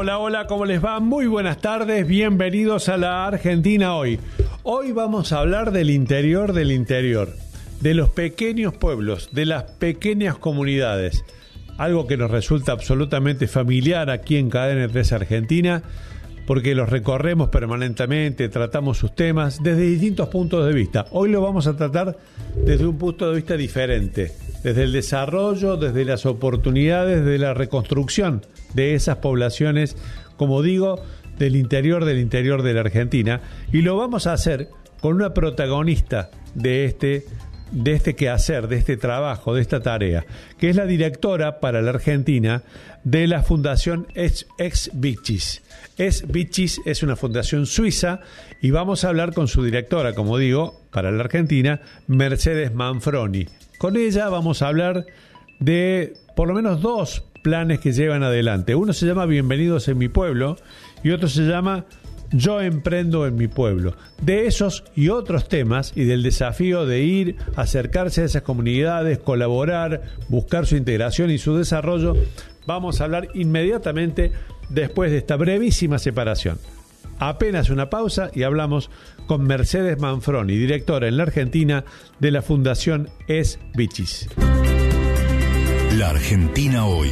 Hola, hola, ¿cómo les va? Muy buenas tardes, bienvenidos a la Argentina Hoy. Hoy vamos a hablar del interior, de los pequeños pueblos, de las pequeñas comunidades. Algo que nos resulta absolutamente familiar aquí en Cadena 3 Argentina, porque los recorremos permanentemente, tratamos sus temas desde distintos puntos de vista. Hoy lo vamos a tratar desde un punto de vista diferente, desde el desarrollo, desde las oportunidades, de la reconstrucción de esas poblaciones, como digo, del interior de la Argentina, y lo vamos a hacer con una protagonista de este quehacer, de este trabajo, de esta tarea, que es la directora para la Argentina de la Fundación Ex Vicis. Ex Vicis es una fundación suiza y vamos a hablar con su directora, como digo, para la Argentina, Mercedes Manfroni. Con ella vamos a hablar de por lo menos dos planes que llevan adelante. Uno se llama Bienvenidos en mi pueblo y otro se llama Yo emprendo en mi pueblo. De esos y otros temas y del desafío de ir, acercarse a esas comunidades, colaborar, buscar su integración y su desarrollo, vamos a hablar inmediatamente después de esta brevísima separación. Apenas una pausa y hablamos con Mercedes Manfroni, directora en la Argentina de la Fundación Ex Vicis. La Argentina Hoy.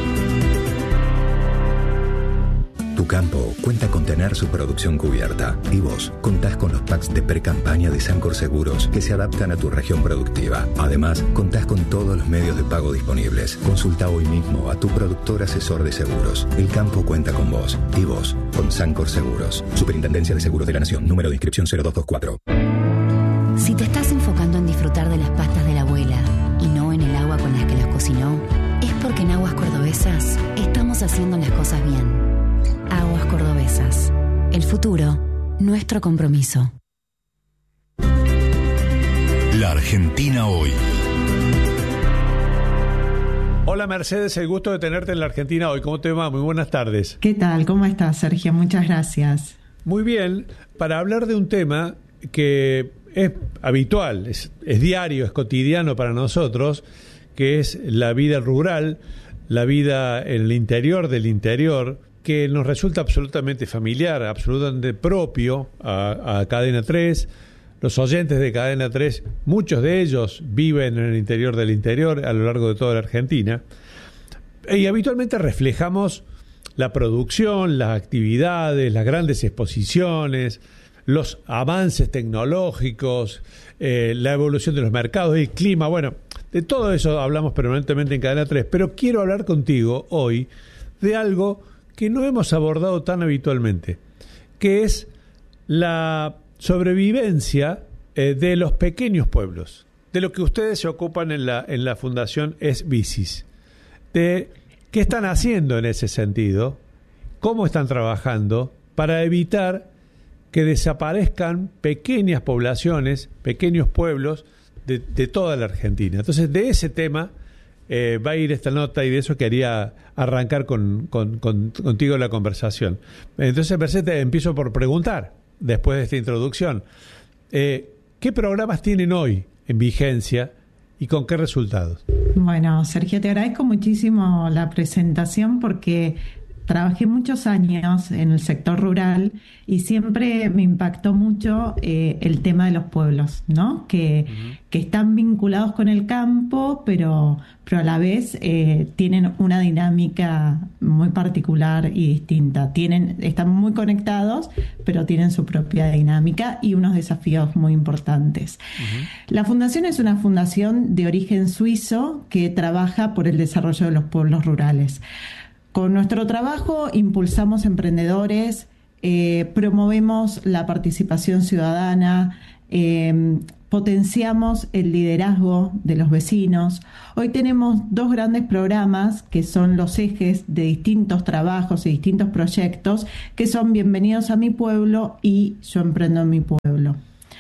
Tu campo cuenta con tener su producción cubierta y vos contás con los packs de pre-campaña de Sancor Seguros que se adaptan a tu región productiva. Además, contás con todos los medios de pago disponibles. Consulta hoy mismo a tu productor asesor de seguros. El campo cuenta con vos y vos con Sancor Seguros. Superintendencia de Seguros de la Nación. Número de inscripción 0224. Si te estás enfocando en disfrutar de las pastas de la abuela y no en el agua con las que las cocinó, es porque en Aguas Cordobesas estamos haciendo las cosas bien. Aguas Cordobesas. El futuro, nuestro compromiso. La Argentina Hoy. Hola Mercedes, el gusto de tenerte en la Argentina Hoy. ¿Cómo te va? Muy buenas tardes. ¿Qué tal? ¿Cómo estás, Sergio? Muchas gracias. Muy bien, para hablar de un tema que es habitual, es diario, es cotidiano para nosotros, que es la vida rural, la vida en el interior del interior, que nos resulta absolutamente familiar, absolutamente propio a Cadena 3. Los oyentes de Cadena 3, muchos de ellos viven en el interior del interior a lo largo de toda la Argentina. Y habitualmente reflejamos la producción, las actividades, las grandes exposiciones, los avances tecnológicos, la evolución de los mercados, el clima. Bueno, de todo eso hablamos permanentemente en Cadena 3, pero quiero hablar contigo hoy de algo que no hemos abordado tan habitualmente, que es la sobrevivencia de los pequeños pueblos, de lo que ustedes se ocupan en la Fundación Ex Vicis, de qué están haciendo en ese sentido, cómo están trabajando para evitar que desaparezcan pequeñas poblaciones, pequeños pueblos de toda la Argentina. Entonces, de ese tema va a ir esta nota y de eso quería arrancar contigo la conversación. Entonces, Mercedes, empiezo por preguntar, después de esta introducción, ¿qué programas tienen hoy en vigencia y con qué resultados? Bueno, Sergio, te agradezco muchísimo la presentación porque trabajé muchos años en el sector rural y siempre me impactó mucho el tema de los pueblos, ¿no? Que están vinculados con el campo, pero a la vez tienen una dinámica muy particular y distinta. Están muy conectados, pero tienen su propia dinámica y unos desafíos muy importantes. La fundación es una fundación de origen suizo que trabaja por el desarrollo de los pueblos rurales. Con nuestro trabajo impulsamos emprendedores, promovemos la participación ciudadana, potenciamos el liderazgo de los vecinos. Hoy tenemos dos grandes programas que son los ejes de distintos trabajos y distintos proyectos, que son Bienvenidos a mi pueblo y Yo emprendo en mi pueblo.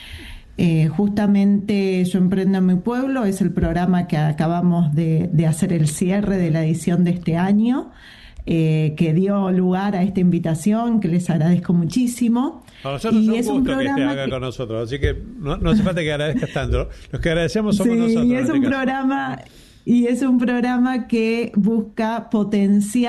Justamente Yo emprendo en mi pueblo es el programa que acabamos de hacer el cierre de la edición de este año, que dio lugar a esta invitación, que les agradezco muchísimo. A nosotros y es un gusto que te haga con nosotros, así que no hace falta que agradezcas tanto. Los que agradecemos somos nosotros. Y es un programa que busca potenciar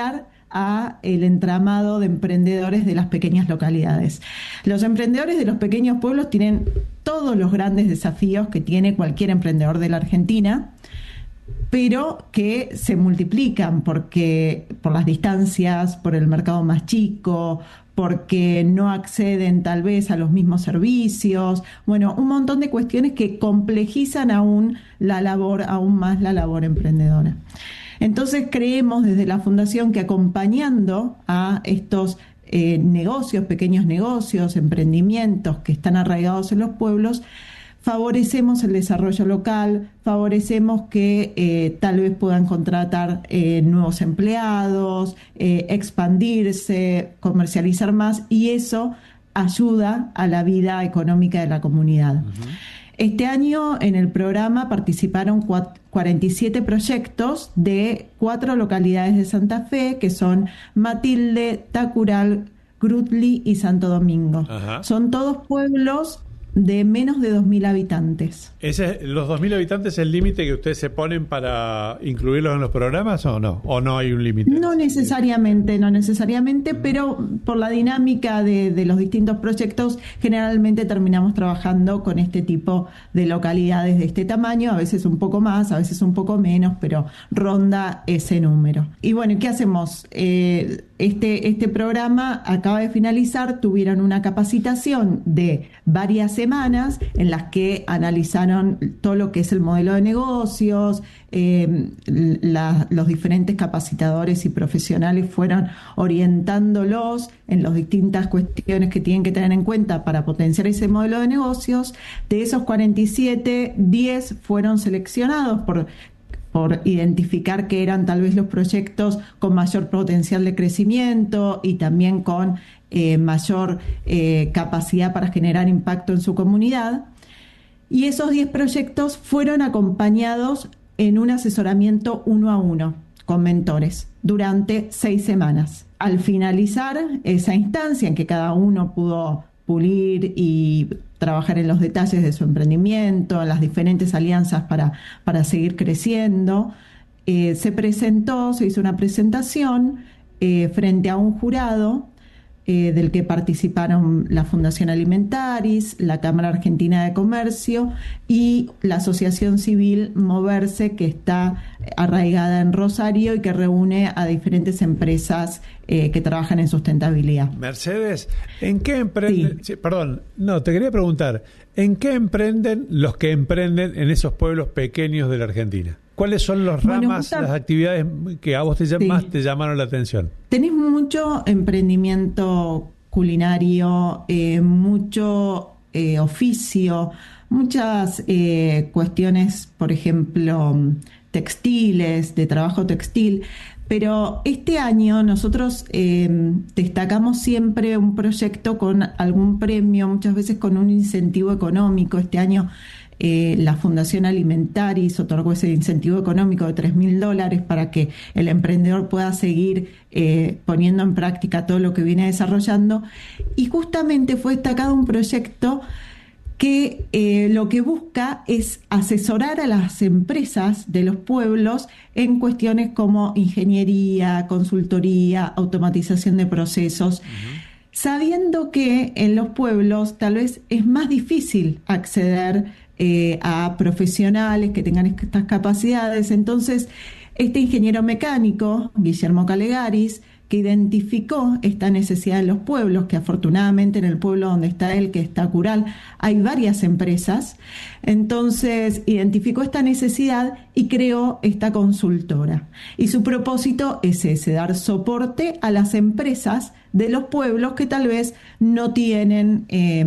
a el entramado de emprendedores de las pequeñas localidades. Los emprendedores de los pequeños pueblos tienen todos los grandes desafíos que tiene cualquier emprendedor de la Argentina, pero que se multiplican por las distancias, por el mercado más chico, porque no acceden tal vez a los mismos servicios, bueno, un montón de cuestiones que complejizan aún más la labor emprendedora. Entonces creemos desde la Fundación que acompañando a estos negocios, pequeños negocios, emprendimientos que están arraigados en los pueblos, favorecemos el desarrollo local, favorecemos que tal vez puedan contratar nuevos empleados, expandirse, comercializar más, y eso ayuda a la vida económica de la comunidad. Uh-huh. Este año en el programa participaron 47 proyectos de 4 localidades de Santa Fe, que son Matilde, Tacural, Grutli y Santo Domingo. Ajá. Son todos pueblos de menos de 2.000 habitantes. ¿Los 2.000 habitantes es el límite que ustedes se ponen para incluirlos en los programas o no? ¿O no hay un límite? No necesariamente, pero por la dinámica de los distintos proyectos, generalmente terminamos trabajando con este tipo de localidades de este tamaño, a veces un poco más, a veces un poco menos, pero ronda ese número. Y bueno, ¿qué hacemos? Este programa acaba de finalizar, tuvieron una capacitación de varias semanas en las que analizaron todo lo que es el modelo de negocios, los diferentes capacitadores y profesionales fueron orientándolos en las distintas cuestiones que tienen que tener en cuenta para potenciar ese modelo de negocios. De esos 47, 10 fueron seleccionados por identificar que eran tal vez los proyectos con mayor potencial de crecimiento y también con mayor capacidad para generar impacto en su comunidad. Y esos 10 proyectos fueron acompañados en un asesoramiento 1 a 1 con mentores durante 6 semanas. Al finalizar esa instancia en que cada uno pudo pulir y trabajar en los detalles de su emprendimiento, en las diferentes alianzas para seguir creciendo, se hizo una presentación frente a un jurado del que participaron la Fundación Alimentaris, la Cámara Argentina de Comercio y la Asociación Civil Moverse, que está arraigada en Rosario y que reúne a diferentes empresas que trabajan en sustentabilidad. Mercedes, ¿en qué emprenden? Sí. Te quería preguntar, ¿en qué emprenden los que emprenden en esos pueblos pequeños de la Argentina? ¿Cuáles son las ramas, las actividades que a vos más te llamaron la atención? Tenés mucho emprendimiento culinario, mucho oficio, muchas cuestiones, por ejemplo, textiles, de trabajo textil. Pero este año nosotros destacamos siempre un proyecto con algún premio, muchas veces con un incentivo económico. Este año la Fundación Alimentaris otorgó ese incentivo económico de $3.000 para que el emprendedor pueda seguir poniendo en práctica todo lo que viene desarrollando. Y justamente fue destacado un proyecto que lo que busca es asesorar a las empresas de los pueblos en cuestiones como ingeniería, consultoría, automatización de procesos, sabiendo que en los pueblos tal vez es más difícil acceder a profesionales que tengan estas capacidades. Entonces, este ingeniero mecánico, Guillermo Calegaris, que identificó esta necesidad en los pueblos, que afortunadamente en el pueblo donde está él, que está Cural, hay varias empresas. Entonces identificó esta necesidad y creó esta consultora. Y su propósito es ese, dar soporte a las empresas de los pueblos que tal vez no tienen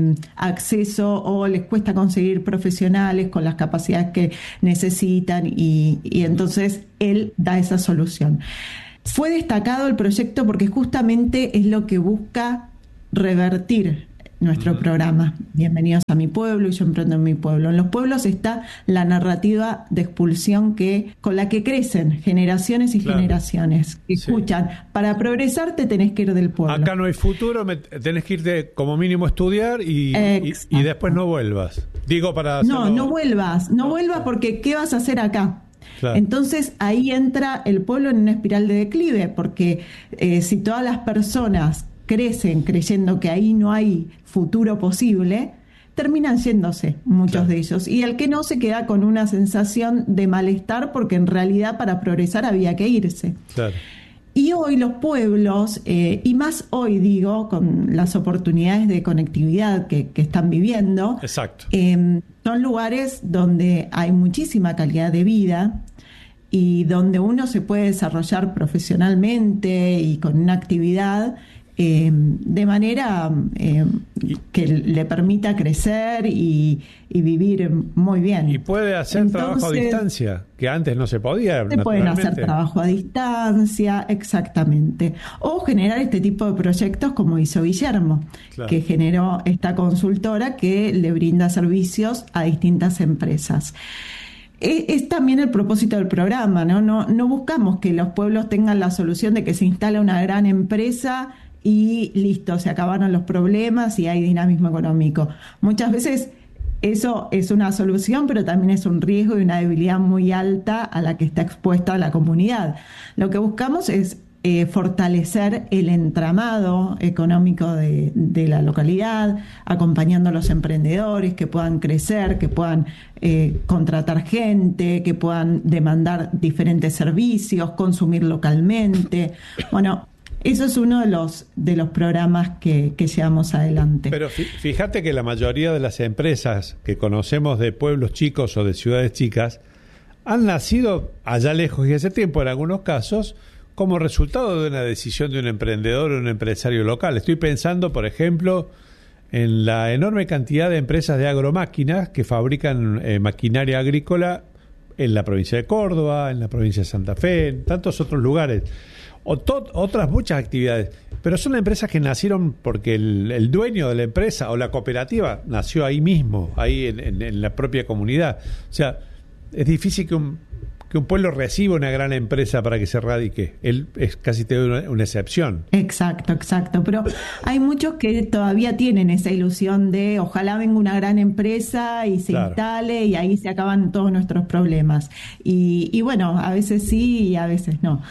acceso o les cuesta conseguir profesionales con las capacidades que necesitan y entonces él da esa solución. Fue destacado el proyecto porque justamente es lo que busca revertir nuestro programa. Bienvenidos a mi pueblo y yo emprendo en mi pueblo. En los pueblos está la narrativa de expulsión con la que crecen generaciones y generaciones. Escuchan, para progresar te tenés que ir del pueblo. Acá no hay futuro, tenés que irte como mínimo a estudiar y después no vuelvas. Digo para hacerlo... No vuelvas porque ¿qué vas a hacer acá? Claro. Entonces ahí entra el pueblo en una espiral de declive, porque si todas las personas crecen creyendo que ahí no hay futuro posible, terminan yéndose muchos de ellos. Y el que no se queda con una sensación de malestar, porque en realidad para progresar había que irse. Claro. Y hoy los pueblos, y más hoy digo, con las oportunidades de conectividad que están viviendo, Exacto. Son lugares donde hay muchísima calidad de vida y donde uno se puede desarrollar profesionalmente y con una actividad de manera que le permita crecer y vivir muy bien. Y puede hacer trabajo a distancia, que antes no se podía. Se pueden hacer trabajo a distancia, exactamente. O generar este tipo de proyectos como hizo Guillermo, claro, que generó esta consultora que le brinda servicios a distintas empresas. Es también el propósito del programa, ¿no? No buscamos que los pueblos tengan la solución de que se instala una gran empresa y listo, se acabaron los problemas y hay dinamismo económico. Muchas veces eso es una solución, pero también es un riesgo y una debilidad muy alta a la que está expuesta la comunidad. Lo que buscamos es fortalecer el entramado económico de la localidad, acompañando a los emprendedores que puedan crecer, que puedan contratar gente, que puedan demandar diferentes servicios, consumir localmente. Bueno, eso es uno de los programas que llevamos adelante. Pero fíjate que la mayoría de las empresas que conocemos de pueblos chicos o de ciudades chicas han nacido allá lejos y hace tiempo en algunos casos como resultado de una decisión de un emprendedor o un empresario local. Estoy pensando, por ejemplo, en la enorme cantidad de empresas de agromáquinas que fabrican maquinaria agrícola en la provincia de Córdoba, en la provincia de Santa Fe, en tantos otros lugares. Otras muchas actividades, pero son empresas que nacieron porque el dueño de la empresa o la cooperativa nació ahí mismo, ahí en la propia comunidad. O sea, es difícil que un pueblo reciba una gran empresa para que se radique. Él es casi una excepción. Exacto, pero hay muchos que todavía tienen esa ilusión de ojalá venga una gran empresa y se instale y ahí se acaban todos nuestros problemas. Y bueno, a veces sí y a veces no.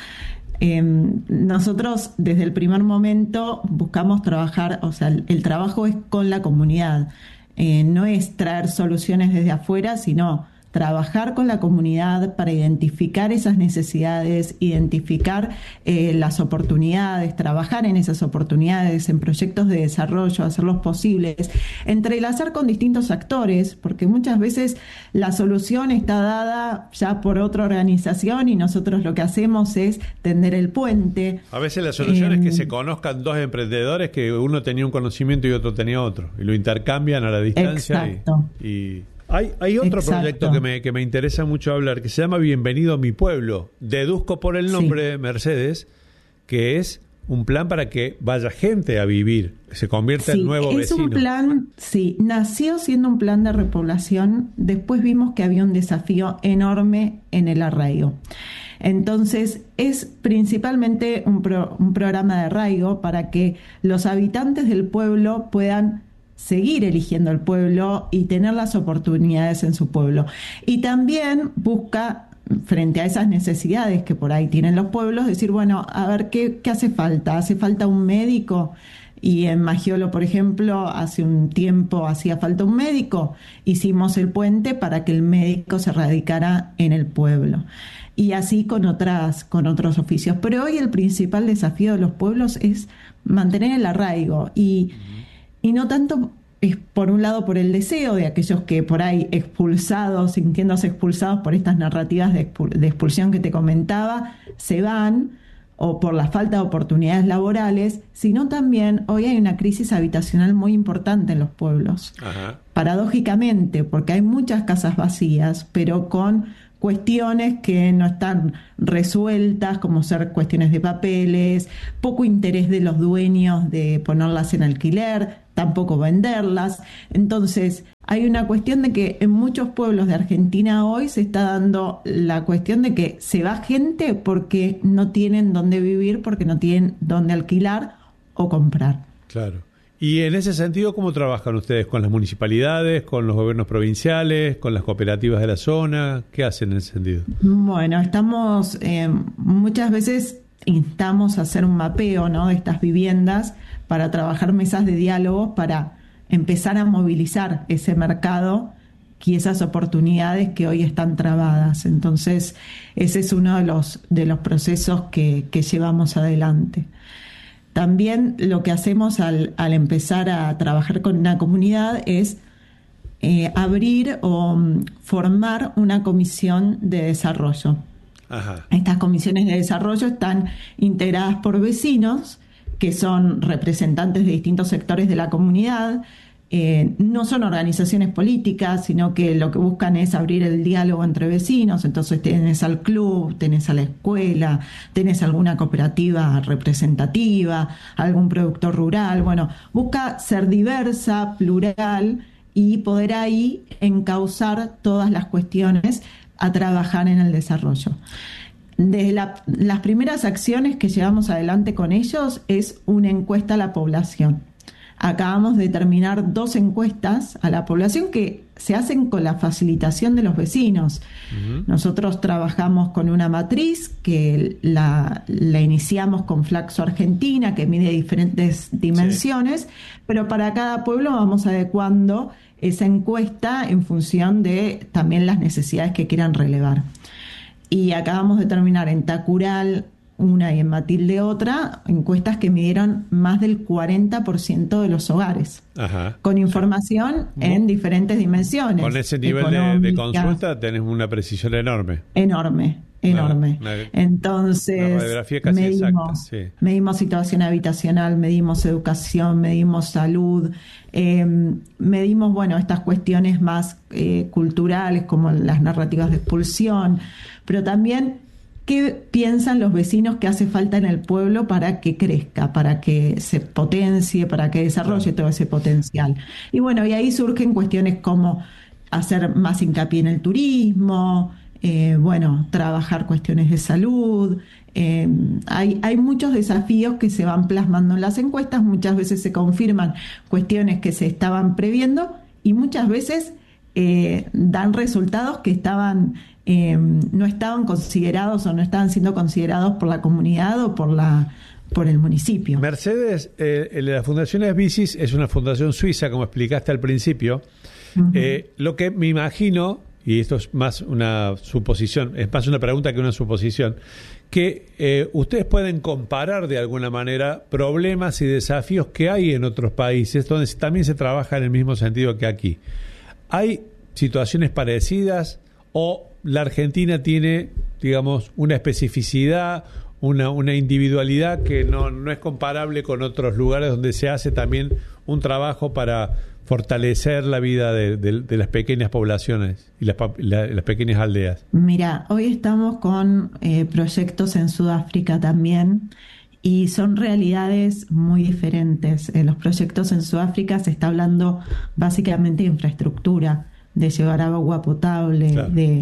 Nosotros desde el primer momento buscamos trabajar, o sea, el trabajo es con la comunidad, no es traer soluciones desde afuera, sino trabajar con la comunidad para identificar esas necesidades, identificar las oportunidades, trabajar en esas oportunidades, en proyectos de desarrollo, hacerlos posibles, entrelazar con distintos actores, porque muchas veces la solución está dada ya por otra organización y nosotros lo que hacemos es tender el puente. A veces la solución es que se conozcan dos emprendedores que uno tenía un conocimiento y otro tenía otro, y lo intercambian a la distancia. Exacto. Hay otro proyecto que me interesa mucho hablar, que se llama Bienvenido a mi pueblo. Deduzco por el nombre, Mercedes, que es un plan para que vaya gente a vivir, se convierta en nuevo vecino. Es un plan, nació siendo un plan de repoblación, después vimos que había un desafío enorme en el arraigo. Entonces, es principalmente un programa de arraigo para que los habitantes del pueblo puedan seguir eligiendo el pueblo y tener las oportunidades en su pueblo. Y también busca, frente a esas necesidades que por ahí tienen los pueblos, decir, bueno, a ver, ¿qué hace falta? ¿Hace falta un médico? Y en Magiolo, por ejemplo, hace un tiempo hacía falta un médico. Hicimos el puente para que el médico se radicara en el pueblo. Y así con otros oficios. Pero hoy el principal desafío de los pueblos es mantener el arraigo y no tanto es por un lado por el deseo de aquellos que por ahí expulsados, sintiéndose expulsados por estas narrativas de expulsión que te comentaba, se van, o por la falta de oportunidades laborales, sino también hoy hay una crisis habitacional muy importante en los pueblos. Ajá. Paradójicamente, porque hay muchas casas vacías, pero con cuestiones que no están resueltas, como ser cuestiones de papeles, poco interés de los dueños de ponerlas en alquiler, tampoco venderlas. Entonces, hay una cuestión de que en muchos pueblos de Argentina hoy se está dando la cuestión de que se va gente porque no tienen dónde vivir, porque no tienen dónde alquilar o comprar. Claro. Y en ese sentido, ¿cómo trabajan ustedes con las municipalidades, con los gobiernos provinciales, con las cooperativas de la zona? ¿Qué hacen en ese sentido? Bueno, estamos, muchas veces instamos a hacer un mapeo, ¿no?, de estas viviendas para trabajar mesas de diálogos para empezar a movilizar ese mercado y esas oportunidades que hoy están trabadas. Entonces, ese es uno de los procesos que llevamos adelante. También lo que hacemos al empezar a trabajar con una comunidad es abrir o formar una comisión de desarrollo. Ajá. Estas comisiones de desarrollo están integradas por vecinos, que son representantes de distintos sectores de la comunidad. No son organizaciones políticas, sino que lo que buscan es abrir el diálogo entre vecinos. Entonces tenés al club, tenés a la escuela, tenés alguna cooperativa representativa, algún productor rural. Bueno, busca ser diversa, plural y poder ahí encauzar todas las cuestiones a trabajar en el desarrollo. Desde las primeras acciones que llevamos adelante con ellos es una encuesta a la población. Acabamos de terminar 2 encuestas a la población que se hacen con la facilitación de los vecinos. Uh-huh. Nosotros trabajamos con una matriz que la iniciamos con Flaxo Argentina, que mide diferentes dimensiones, sí, pero para cada pueblo vamos adecuando esa encuesta en función de también las necesidades que quieran relevar. Y acabamos de terminar en Tacural una y en Matilde otra, encuestas que midieron más del 40% de los hogares. Ajá. Con información en diferentes dimensiones. Con ese nivel de consulta tenés una precisión enorme. Enorme. Entonces, radiografía casi exacta, sí. Medimos situación habitacional, medimos educación, medimos salud, medimos, bueno, estas cuestiones más culturales como las narrativas de expulsión, pero también ¿qué piensan los vecinos que hace falta en el pueblo para que crezca, para que se potencie, para que desarrolle todo ese potencial? Y bueno, y ahí surgen cuestiones como hacer más hincapié en el turismo, trabajar cuestiones de salud. Hay muchos desafíos que se van plasmando en las encuestas, muchas veces se confirman cuestiones que se estaban previendo y muchas veces dan resultados que no estaban considerados o no estaban siendo considerados por la comunidad o por el municipio. Mercedes, la Fundación Esbicis es una fundación suiza, como explicaste al principio. Uh-huh. Lo que me imagino, y esto es más una suposición, es más una pregunta que una suposición, que ustedes pueden comparar de alguna manera problemas y desafíos que hay en otros países donde también se trabaja en el mismo sentido que aquí. ¿Hay situaciones parecidas o la Argentina tiene, digamos, una especificidad, una individualidad que no es comparable con otros lugares donde se hace también un trabajo para fortalecer la vida de las pequeñas poblaciones y las pequeñas aldeas? Mira, hoy estamos con proyectos en Sudáfrica también y son realidades muy diferentes. En los proyectos en Sudáfrica se está hablando básicamente de infraestructura, de llevar agua potable, claro, de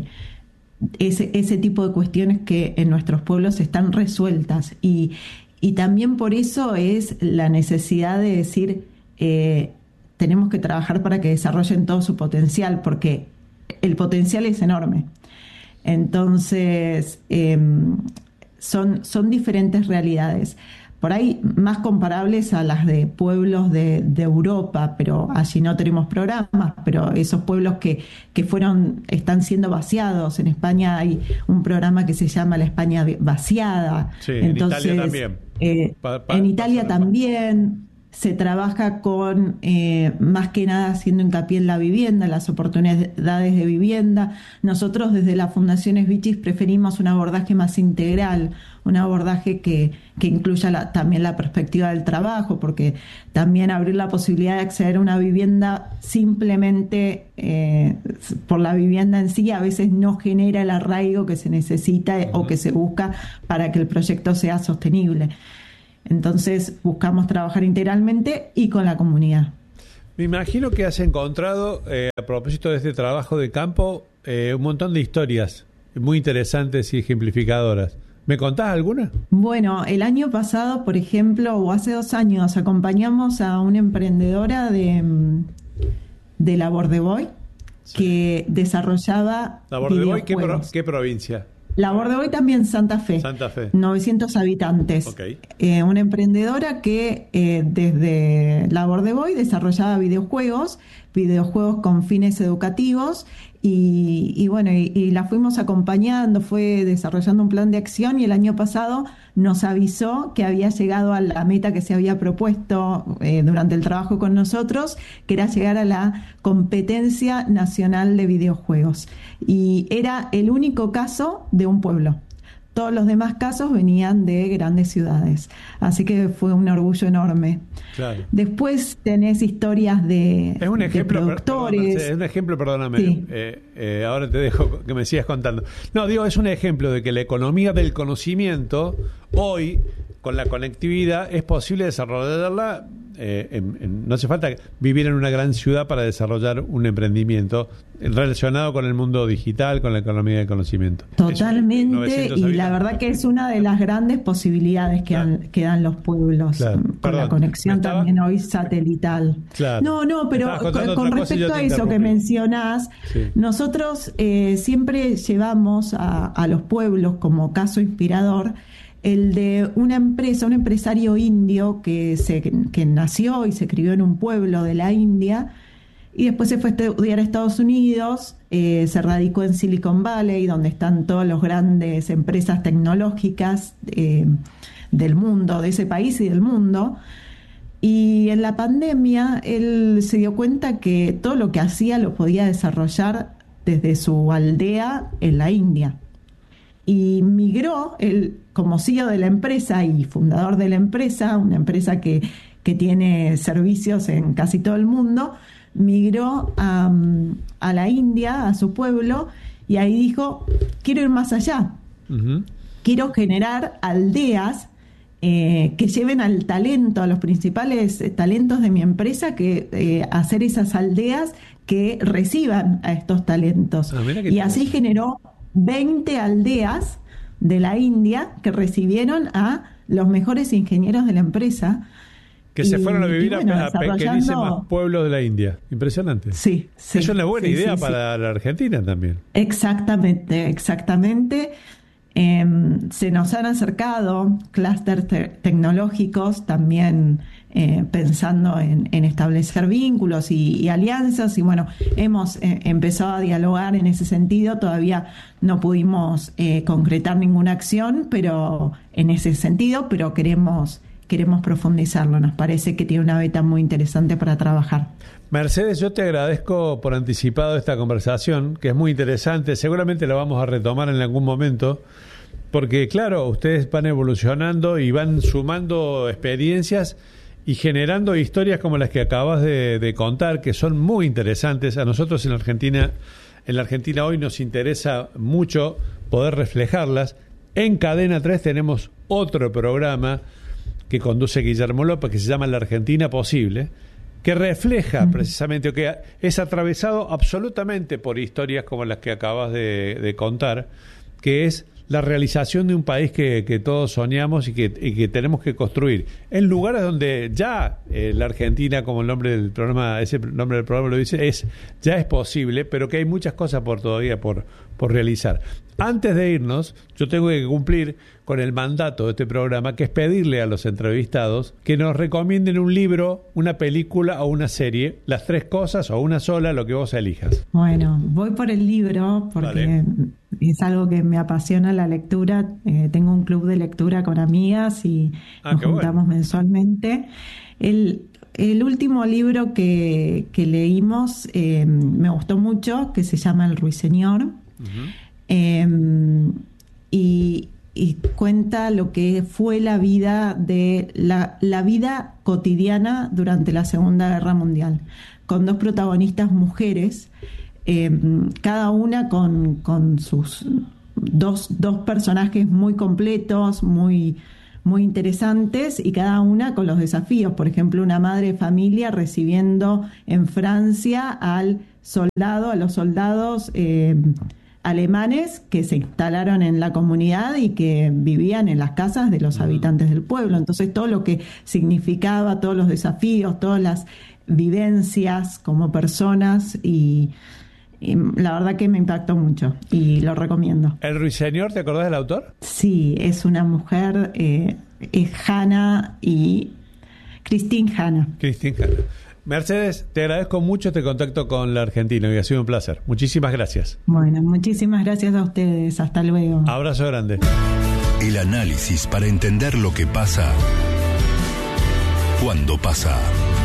ese tipo de cuestiones que en nuestros pueblos están resueltas. Y también por eso es la necesidad de decir, tenemos que trabajar para que desarrollen todo su potencial, porque el potencial es enorme. Entonces, son diferentes realidades. Por ahí más comparables a las de pueblos de Europa, pero allí no tenemos programas, pero esos pueblos que están siendo vaciados. En España hay un programa que se llama La España Vaciada. Sí, entonces, en Italia también. En Italia también se trabaja con, más que nada, haciendo hincapié en la vivienda, las oportunidades de vivienda. Nosotros desde la Fundación Esbicis preferimos un abordaje más integral, un abordaje que incluya también la perspectiva del trabajo, porque también abrir la posibilidad de acceder a una vivienda simplemente por la vivienda en sí a veces no genera el arraigo que se necesita o que se busca para que el proyecto sea sostenible. Entonces buscamos trabajar integralmente y con la comunidad. Me imagino que has encontrado, a propósito de este trabajo de campo, un montón de historias muy interesantes y ejemplificadoras ¿Me contás alguna? Bueno, el año pasado, por ejemplo, o hace 2 años, acompañamos a una emprendedora de Labor de Boy que desarrollaba Labor de Boy, videojuegos. ¿qué provincia? Labor de Boy también Santa Fe. Santa Fe. 900 habitantes. Okay. Una emprendedora que desde Labor de Boy desarrollaba videojuegos con fines educativos y bueno, y la fuimos acompañando, fue desarrollando un plan de acción y el año pasado nos avisó que había llegado a la meta que se había propuesto durante el trabajo con nosotros, que era llegar a la competencia nacional de videojuegos. Y era el único caso de un pueblo. Todos los demás casos venían de grandes ciudades. Así que fue un orgullo enorme. Claro. Después tenés historias de productores. Es un ejemplo, perdóname. Sí. Ahora te dejo que me sigas contando. No, digo, es un ejemplo de que la economía del conocimiento, hoy, con la conectividad, es posible desarrollarla. No hace falta vivir en una gran ciudad para desarrollar un emprendimiento relacionado con el mundo digital, con la economía del conocimiento. Totalmente, y la verdad que es una de las grandes posibilidades que dan los pueblos, claro. con la conexión también hoy satelital. Claro. No, pero con respecto a eso que mencionás, sí. Nosotros siempre llevamos a los pueblos como caso inspirador el de una empresa, un empresario indio que nació y se crió en un pueblo de la India y después se fue a estudiar a Estados Unidos, se radicó en Silicon Valley, donde están todas las grandes empresas tecnológicas del mundo, de ese país y del mundo. Y en la pandemia él se dio cuenta que todo lo que hacía lo podía desarrollar desde su aldea en la India. Y migró, él como CEO de la empresa y fundador de la empresa, una empresa que tiene servicios en casi todo el mundo, migró a la India, a su pueblo, y ahí dijo, quiero ir más allá. Uh-huh. Quiero generar aldeas que lleven al talento, a los principales talentos de mi empresa, que hacer esas aldeas que reciban a estos talentos. Y así generó 20 aldeas de la India que recibieron a los mejores ingenieros de la empresa. Que se fueron a vivir a pequeñísimos pueblos de la India. Impresionante. Sí. Es una buena idea para la Argentina también. Exactamente. Se nos han acercado clústeres tecnológicos también pensando en establecer vínculos y alianzas y bueno, hemos empezado a dialogar en ese sentido. Todavía no pudimos concretar ninguna acción pero en ese sentido, pero queremos profundizarlo. Nos parece que tiene una beta muy interesante para trabajar. Mercedes, yo te agradezco por anticipado esta conversación, que es muy interesante. Seguramente la vamos a retomar en algún momento, porque claro, ustedes van evolucionando y van sumando experiencias y generando historias como las que acabas de contar, que son muy interesantes. A nosotros en la Argentina hoy nos interesa mucho poder reflejarlas. En Cadena 3 tenemos otro programa que conduce Guillermo López, que se llama La Argentina Posible, que refleja precisamente, que es atravesado absolutamente por historias como las que acabas de contar, que es la realización de un país que todos soñamos y que tenemos que construir en lugares donde ya la Argentina, como el nombre del programa, ese nombre del programa lo dice, ya es posible, pero que hay muchas cosas todavía por realizar. Antes de irnos, yo tengo que cumplir con el mandato de este programa, que es pedirle a los entrevistados que nos recomienden un libro, una película o una serie, las 3 cosas o una sola, lo que vos elijas. Bueno, voy por el libro porque es algo que me apasiona la lectura. Tengo un club de lectura con amigas y nos juntamos mensualmente. El último libro que leímos me gustó mucho, que se llama El Ruiseñor. Uh-huh. Y cuenta lo que fue la vida de la vida cotidiana durante la Segunda Guerra Mundial, con 2 protagonistas mujeres, cada una con sus dos personajes muy completos, muy interesantes, y cada una con los desafíos. Por ejemplo, una madre de familia recibiendo en Francia a los soldados alemanes que se instalaron en la comunidad y que vivían en las casas de los habitantes del pueblo. Entonces todo lo que significaba, todos los desafíos, todas las vivencias como personas y la verdad que me impactó mucho y lo recomiendo. ¿El Ruiseñor, te acordás del autor? Sí, es una mujer, es Hannah y Christine Hannah. Mercedes, te agradezco mucho este contacto con la Argentina y ha sido un placer. Muchísimas gracias. Bueno, muchísimas gracias a ustedes. Hasta luego. Abrazo grande. El análisis para entender lo que pasa cuando pasa.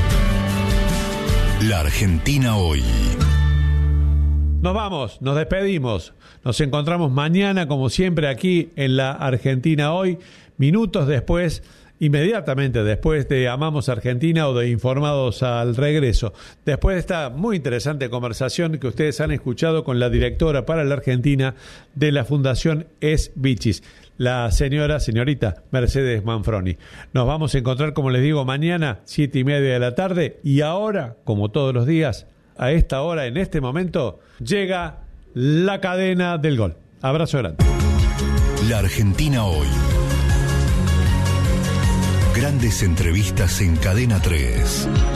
La Argentina hoy. Nos vamos, nos despedimos. Nos encontramos mañana, como siempre, aquí en La Argentina hoy, minutos después, inmediatamente después de Amamos Argentina o de Informados al Regreso. Después de esta muy interesante conversación que ustedes han escuchado con la directora para la Argentina de la Fundación SBichis, la señorita Mercedes Manfroni. Nos vamos a encontrar, como les digo, mañana, 7:30 de la tarde. Y ahora, como todos los días, a esta hora, en este momento, llega la cadena del gol. Abrazo grande. La Argentina hoy. Grandes entrevistas en Cadena 3.